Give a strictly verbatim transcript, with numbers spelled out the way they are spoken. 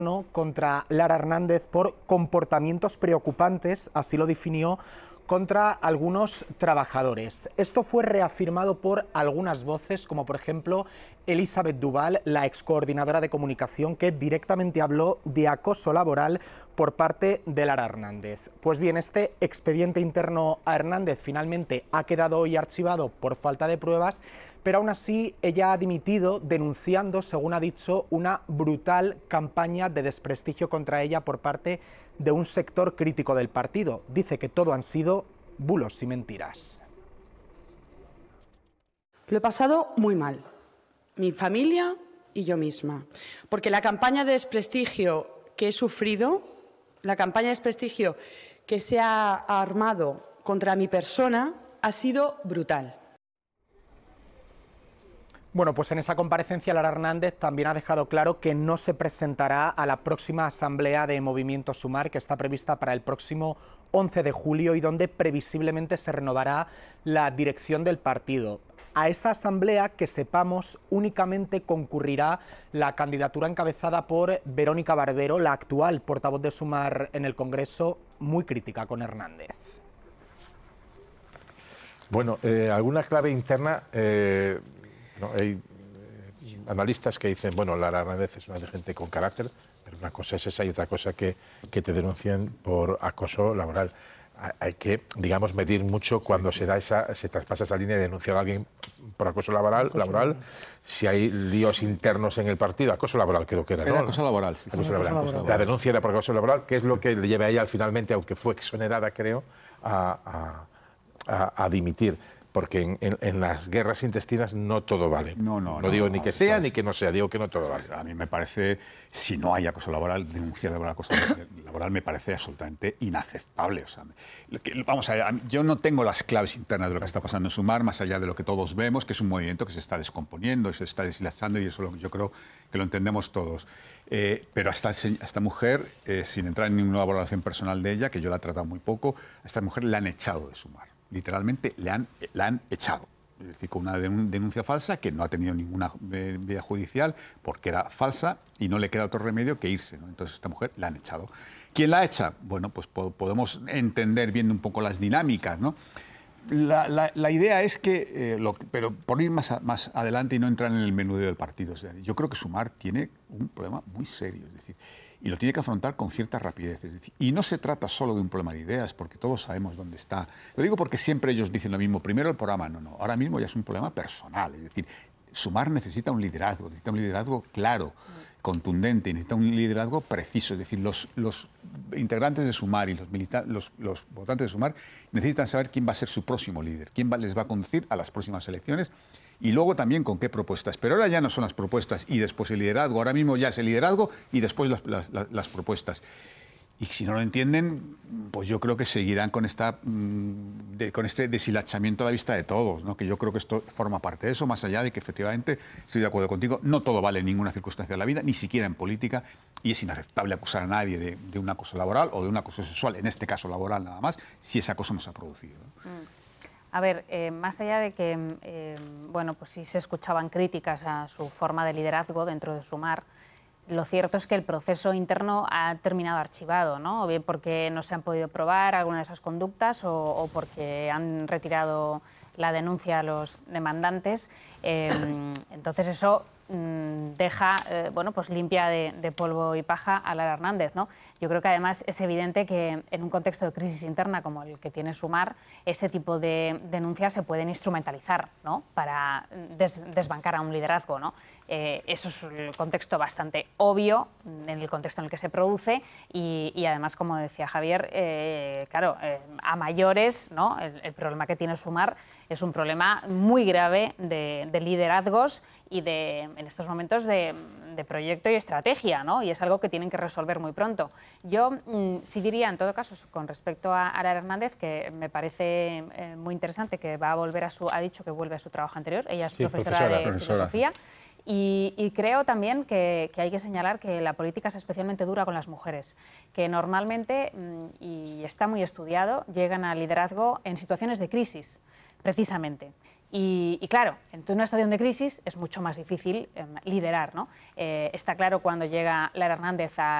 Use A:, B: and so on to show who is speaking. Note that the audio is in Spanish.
A: contra Lara Hernández por comportamientos preocupantes, así lo definió, contra algunos trabajadores. Esto fue reafirmado por algunas voces, como por ejemplo Elizabeth Duval, la excoordinadora de comunicación, que directamente habló de acoso laboral por parte de Lara Hernández. Pues bien, este expediente interno a Hernández finalmente ha quedado hoy archivado por falta de pruebas, pero aún así ella ha dimitido denunciando, según ha dicho, una brutal campaña de desprestigio contra ella por parte de un sector crítico del partido. Dice que todo han sido bulos y mentiras.
B: Lo he pasado muy mal, mi familia y yo misma, porque la campaña de desprestigio que he sufrido, la campaña de desprestigio que se ha armado contra mi persona ha sido brutal.
A: Bueno, pues en esa comparecencia Lara Hernández también ha dejado claro que no se presentará a la próxima asamblea de Movimiento Sumar, que está prevista para el próximo once de julio y donde previsiblemente se renovará la dirección del partido. A esa asamblea, que sepamos, únicamente concurrirá la candidatura encabezada por Verónica Barbero, la actual portavoz de Sumar en el Congreso, muy crítica con Hernández.
C: Bueno, eh, alguna clave interna... Eh... No, hay eh, analistas que dicen, bueno, Lara Hernández es una gente con carácter, pero una cosa es esa y otra cosa que, que te denuncien por acoso laboral. Hay que, digamos, medir mucho cuando se da esa, se traspasa esa línea de denunciar a alguien por acoso laboral, acoso laboral, laboral, si hay líos internos en el partido, acoso laboral creo que era, ¿no?
D: Era acoso laboral, sí.
C: Acoso
D: Sí,
C: laboral.
D: acoso laboral.
C: La denuncia era por acoso laboral, que es lo que le lleva a ella finalmente, aunque fue exonerada, creo, a, a, a, a dimitir. Porque en, en, en las guerras intestinas no todo vale.
D: No, no,
C: no,
D: no
C: digo
D: no,
C: ni
D: no,
C: que sea ni que no sea, digo que no todo vale.
D: A mí me parece, si no hay acoso laboral, denunciar de acoso laboral me parece absolutamente inaceptable. O sea, que, vamos a ver, yo no tengo las claves internas de lo que está pasando en Sumar, más allá de lo que todos vemos, que es un movimiento que se está descomponiendo y se está deshilachando, y eso yo creo que lo entendemos todos. Eh, pero a esta, a esta mujer, eh, sin entrar en ninguna valoración personal de ella, que yo la he tratado muy poco, a esta mujer la han echado de Sumar. Literalmente le han, la han echado. Es decir, con una denuncia falsa que no ha tenido ninguna vía judicial porque era falsa y no le queda otro remedio que irse, ¿no? Entonces esta mujer la han echado. ¿Quién la echa? Bueno, pues po podemos entender viendo un poco las dinámicas, ¿no? La, la, la idea es que, eh, lo, pero por ir más, a, más adelante y no entrar en el menudeo del partido, o sea, yo creo que Sumar tiene un problema muy serio, es decir, y lo tiene que afrontar con cierta rapidez. Es decir, y no se trata solo de un problema de ideas, porque todos sabemos dónde está. Lo digo porque siempre ellos dicen lo mismo. Primero el programa, no, no. Ahora mismo ya es un problema personal. Es decir, Sumar necesita un liderazgo, necesita un liderazgo claro, contundente, y necesita un liderazgo preciso. Es decir, los, los integrantes de Sumar y los, los, los votantes de Sumar necesitan saber quién va a ser su próximo líder, quién va, les va a conducir a las próximas elecciones. Y luego también con qué propuestas. Pero ahora ya no son las propuestas y después el liderazgo. Ahora mismo ya es el liderazgo y después las, las, las propuestas. Y si no lo entienden, pues yo creo que seguirán con, esta, de, con este deshilachamiento a la vista de todos, ¿no? Que yo creo que esto forma parte de eso, más allá de que efectivamente, estoy de acuerdo contigo, no todo vale en ninguna circunstancia de la vida, ni siquiera en política, y es inaceptable acusar a nadie de, de un acoso laboral o de un acoso sexual, en este caso laboral nada más, si ese acoso no se ha producido, ¿no?
E: Mm. A ver, eh, más allá de que, eh, bueno, pues sí se escuchaban críticas a su forma de liderazgo dentro de Sumar, lo cierto es que el proceso interno ha terminado archivado, ¿no? O bien porque no se han podido probar alguna de esas conductas o, o porque han retirado la denuncia a los demandantes. Eh, entonces eso mmm, deja, eh, bueno, pues limpia de, de polvo y paja a Lara Hernández, ¿no? Yo creo que además es evidente que en un contexto de crisis interna como el que tiene Sumar, este tipo de denuncias se pueden instrumentalizar, ¿no? Para des desbancar a un liderazgo, ¿no? Eh, eso es un contexto bastante obvio en el contexto en el que se produce y, y además, como decía Javier, eh, claro, eh, a mayores, ¿no? El, el problema que tiene Sumar es un problema muy grave de, de liderazgos y de, en estos momentos de, de proyecto y estrategia, ¿no? Y es algo que tienen que resolver muy pronto. Yo mmm, sí diría, en todo caso, con respecto a Lara Hernández, que me parece eh, muy interesante que va a volver a su, ha dicho que vuelve a su trabajo anterior. Ella es sí, profesora, profesora de profesora. filosofía. Y, y creo también que, que hay que señalar que la política es especialmente dura con las mujeres, que normalmente, y está muy estudiado, llegan al liderazgo en situaciones de crisis, precisamente. Y, y claro, en una situación de crisis es mucho más difícil eh, liderar, ¿no? Eh, está claro cuando llega Lara Hernández a